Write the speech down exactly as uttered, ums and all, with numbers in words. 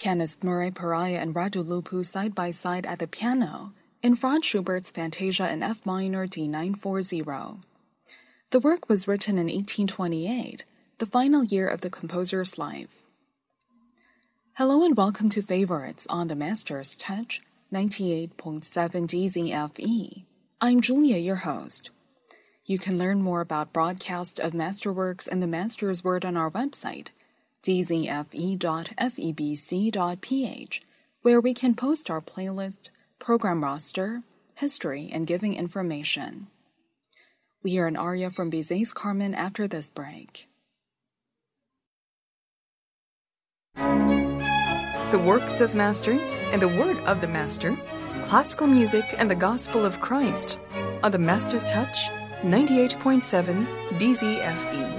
Pianist Murray Pariah and Radu Lupu side by side at the piano in Franz Schubert's Fantasia in F minor D nine forty. The work was written in eighteen twenty-eight, the final year of the composer's life. Hello and welcome to Favorites on the Master's Touch, ninety-eight point seven D Z F E. I'm Julia, your host. You can learn more about broadcasts of masterworks and the Master's Word on our website, d z f e dot f e b c dot p h, where we can post our playlist, program roster, history, and giving information. We hear an aria from Bizet's Carmen after this break. The works of masters and the word of the master, classical music and the gospel of Christ, on the Master's Touch, ninety-eight point seven D Z F E.